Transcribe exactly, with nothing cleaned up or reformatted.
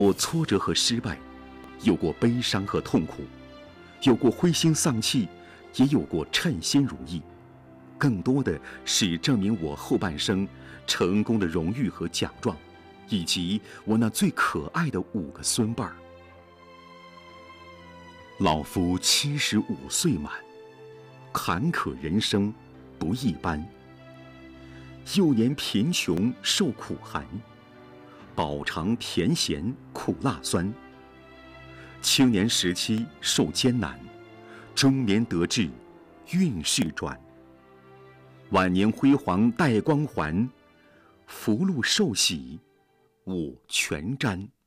过挫折和失败，有过悲伤和痛苦，有过灰心丧气，也有过称心如意，更多的是证明我后半生成功的荣誉和奖状，以及我那最可爱的五个孙辈儿。老夫七十五岁满，坎坷人生不一般。幼年贫穷受苦寒，饱尝甜咸苦辣酸。青年时期受艰难，中年得志运势转。晚年辉煌带光环，福禄寿喜我全沾。